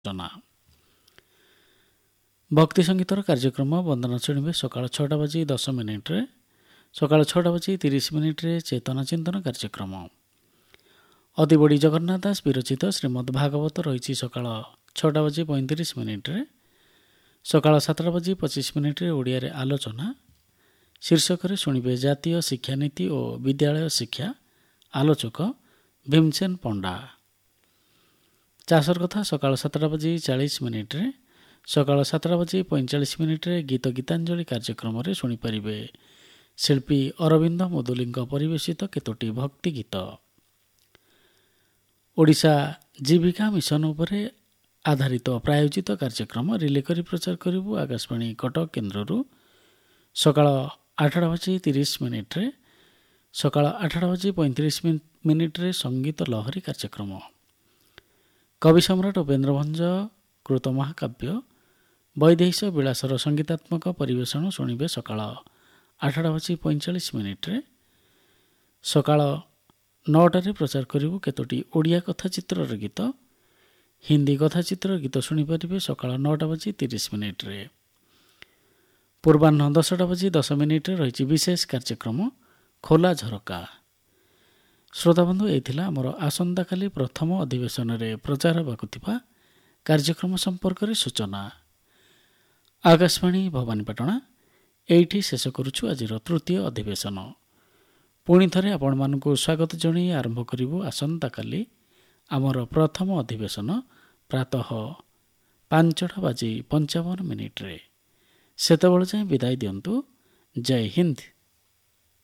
ସୂଚନା। ଭକ୍ତି ସଙ୍ଗୀତର କାର୍ଯ୍ୟକ୍ରମ ବନ୍ଦନା ଶୁଣିବେ ସକାଳ 6ଟା ବାଜି 10 ମିନିଟ୍ରେ, ସକାଳ 6ଟା ବାଜି 30 ମିନିଟ୍ରେ ଚେତନା ଚିନ୍ତନ କାର୍ଯ୍ୟକ୍ରମ। ଅଦିବଡ଼ି ଜଗନ୍ନାଥ ଦାସ ବିରଚିତ ଶ୍ରୀମଦ୍ ଭାଗବତ ରହିଛି ସକାଳ 6ଟା ବାଜି 35 ମିନିଟ୍ରେ, ସକାଳ 7ଟା ବାଜି 25 ମିନିଟ୍ରେ ଓଡ଼ିଆରେ ଆଲୋଚନା ଶୀର୍ଷକରେ ଶୁଣିବେ ଜାତୀୟ ଶିକ୍ଷାନୀତି ଓ ବିଦ୍ୟାଳୟ ଶିକ୍ଷା, ଆଲୋଚକ ଭୀମସେନ ପଣ୍ଡା। ଚାଷର କଥା ସକାଳ 7ଟା ବାଜି 40 ମିନିଟ୍ରେ, ସକାଳ 7ଟା ବାଜି 45 ମିନିଟ୍ରେ ଗୀତ ଗୀତାଞ୍ଜଳି କାର୍ଯ୍ୟକ୍ରମରେ ଶୁଣିପାରିବେ ଶିଳ୍ପୀ ଅରବିନ୍ଦ ମୁଦୁଲିଙ୍କ ପରିବେଶିତ କେତୋଟି ଭକ୍ତି ଗୀତ। ଓଡ଼ିଶା ଜୀବିକା ମିଶନ ଉପରେ ଆଧାରିତ ପ୍ରାୟୋଜିତ କାର୍ଯ୍ୟକ୍ରମ ରିଲେ କରି ପ୍ରଚାର କରିବୁ ଆକାଶବାଣୀ କଟକ କେନ୍ଦ୍ରରୁ ସକାଳ 8ଟା ବାଜି 30 ମିନିଟ୍ରେ, ସକାଳ 8ଟା ବାଜି 35 ମିନିଟ୍ରେ ସଙ୍ଗୀତ ଲହରୀ କାର୍ଯ୍ୟକ୍ରମ। କବି ସମ୍ରାଟ ଉପେନ୍ଦ୍ର ଭଞ୍ଜ କୃତ ମହାକାବ୍ୟ ବୈଦେହୀଶ ବିଳାସର ସଙ୍ଗୀତାତ୍ମକ ପରିବେଷଣ ଶୁଣିବେ ସକାଳ 8ଟା ବାଜି 45 ମିନିଟ୍ରେ, ସକାଳ 9ଟାରେ ପ୍ରଚାର କରିବୁ କେତୋଟି ଓଡ଼ିଆ କଥାଚିତ୍ରର ଗୀତ, ହିନ୍ଦୀ କଥାଚିତ୍ରର ଗୀତ ଶୁଣିପାରିବେ ସକାଳ 9ଟା ବାଜି 30 ମିନିଟ୍ରେ। ପୂର୍ବାହ୍ନ 10ଟା ବାଜି 10 ମିନିଟ୍ରେ ରହିଛି ବିଶେଷ କାର୍ଯ୍ୟକ୍ରମ ଖୋଲା ଝରକା। ଶ୍ରୋତାବନ୍ଧୁ, ଏହି ଥିଲା ଆମର ଆସନ୍ତାକାଲି ପ୍ରଥମ ଅଧିବେଶନରେ ପ୍ରଚାର ହେବାକୁ ଥିବା କାର୍ଯ୍ୟକ୍ରମ ସମ୍ପର୍କରେ ସୂଚନା। ଆକାଶବାଣୀ ଭବାନୀପାଟଣା ଏଇଠି ଶେଷ କରୁଛୁ ଆଜିର ତୃତୀୟ ଅଧିବେଶନ। ପୁଣି ଥରେ ଆପଣମାନଙ୍କୁ ସ୍ୱାଗତ ଜଣାଇ ଆରମ୍ଭ କରିବୁ ଆସନ୍ତାକାଲି ଆମର ପ୍ରଥମ ଅଧିବେଶନ ପ୍ରାତଃ 5ଟା ବାଜି 55 ମିନିଟ୍ରେ। ସେତେବେଳେ ଯାଏଁ ବିଦାୟ ଦିଅନ୍ତୁ। ଜୟ ହିନ୍ଦ।